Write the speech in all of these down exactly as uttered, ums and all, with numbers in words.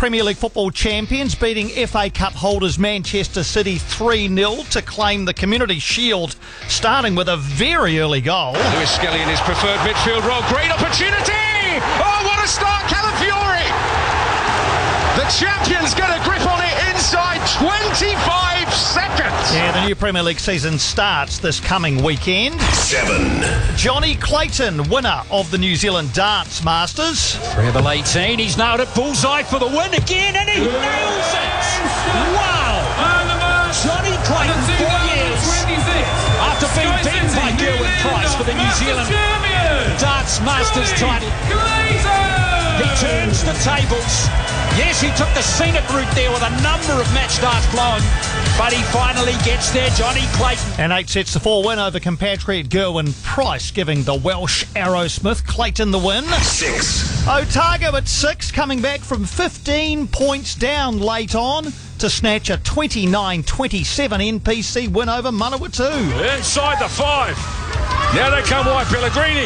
Premier League football champions beating F A Cup holders Manchester City three nil to claim the Community Shield, starting with a very early goal. Lewis Skelly in his preferred midfield role. Great opportunity! Oh, what a start, Calafiori! The champions get a grip on it inside twenty-five seconds. Yeah, the new Premier League season starts this coming weekend. Seven. Johnny Clayton, winner of the New Zealand Darts Masters. Treble eighteen, he's nailed it, bullseye for the win again, and he nails it! Wow! Johnny Clayton, four years after being beaten by Gerwyn Price for the New Zealand Darts Masters title. He turns the tables. Yes, he took the scenic route there with a number of match darts blown, but he finally gets there, Johnny Clayton. An eight sets to four win over compatriot Gerwyn Price, giving the Welsh Aerosmith Clayton the win. Six. Otago at six, coming back from fifteen points down late on to snatch a twenty-nine twenty-seven N P C win over Manawatu. Inside the five. Now they come wide, Pellegrini.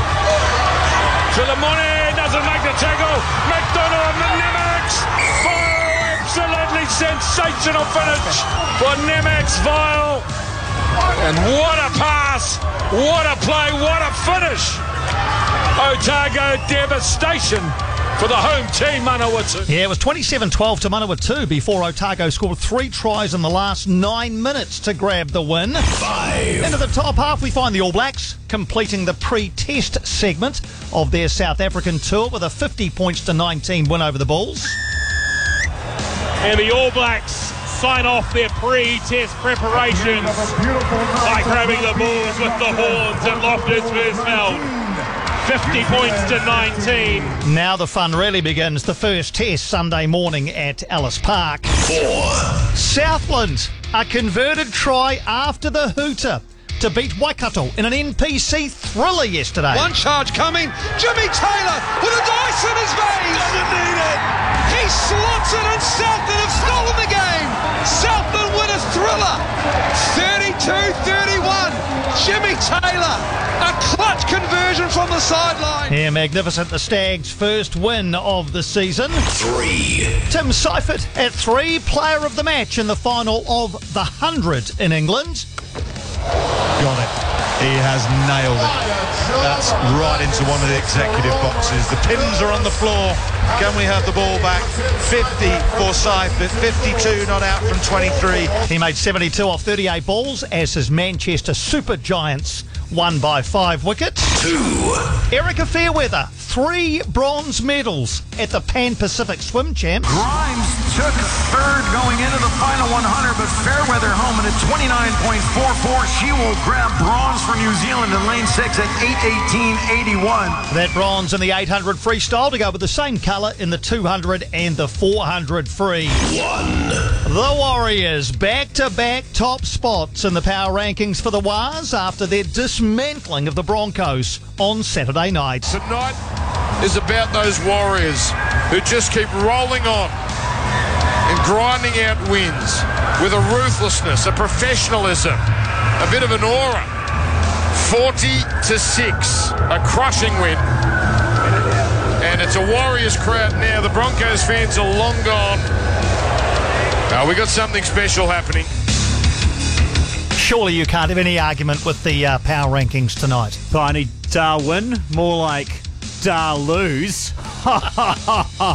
Philemone doesn't make the tackle. McDonald and the Nemec. Oh, absolutely sensational finish for Nemec Vile. And what a pass, what a play, what a finish. Otago devastation for the home team, Manawatu. Yeah, it was twenty-seven twelve to Manawatu before Otago scored three tries in the last nine minutes to grab the win. Five. Into the top half, we find the All Blacks completing the pre-test segment of their South African tour with a fifty points to nineteen win over the Bulls. And the All Blacks sign off their pre-test preparations by grabbing the Bulls with the horns at Loftus Versfeld. fifty points to nineteen. Now the fun really begins. The first test Sunday morning at Ellis Park. Four. Southland, a converted try after the hooter to beat Waikato in an N P C thriller yesterday. One charge coming. Jimmy Taylor with a dice in his veins. Doesn't need it. He slots it and Southland have stolen the game. Southland win a thriller. thirty-two thirty-one. Jimmy Taylor, a clutch conversion from the sideline. Yeah, magnificent. The Stags' first win of the season. Three. Tim Seifert at three, player of the match in the final of the hundred in England. Got it. He has nailed it. That's right into one of the executive boxes. The pins are on the floor. Can we have the ball back? fifty for Seifert, fifty-two not out from twenty-three. He made seventy-two off thirty-eight balls as his Manchester Super Giants won by five wickets. Two. Erica Fairweather, three bronze medals at the Pan Pacific Swim Champs. Grimes took third going into the final one hundred, but Fairweather home at a twenty-nine point four four. She will grab bronze for New Zealand in lane six at eight eighteen eighty-one. That bronze in the eight hundred freestyle to go with the same colour in the two hundred and the four hundred free. One. The Warriors back-to-back top spots in the power rankings for the Wars after their dismantling of the Broncos on Saturday night. Tonight is about those Warriors who just keep rolling on and grinding out wins with a ruthlessness, a professionalism, a bit of an aura. forty to six, a crushing win. And it's a Warriors crowd now. The Broncos fans are long gone. Now we got something special happening. Surely you can't have any argument with the uh, power rankings tonight. Piney, Darwin, more like Dar lose. oh.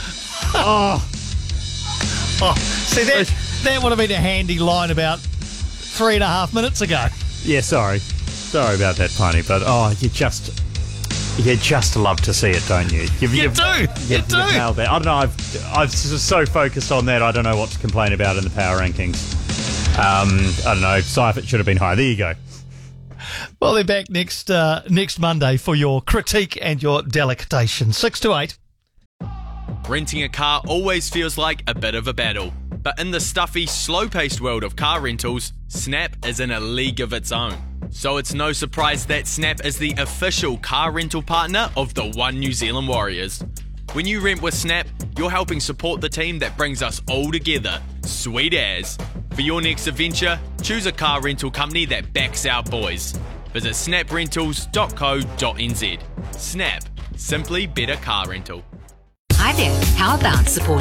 Oh, see, that, that would have been a handy line about three and a half minutes ago. Yeah, sorry. Sorry about that, Piney, but oh, you just... You just love to see it, don't you? You've, You you've, do, You've, you you've do. nailed that. I don't know. I've I've just so focused on that. I don't know what to complain about in the power rankings. Um, I don't know. Seifert should have been higher. There you go. Well, they're back next uh, next Monday for your critique and your delectation. Six to eight. Renting a car always feels like a bit of a battle. But in the stuffy, slow-paced world of car rentals, Snap is in a league of its own. So it's no surprise that Snap is the official car rental partner of the One New Zealand Warriors. When you rent with Snap, you're helping support the team that brings us all together. Sweet as. For your next adventure, choose a car rental company that backs our boys. Visit snap rentals dot co dot n z. Snap. Simply better car rental. Hi there. How about supporting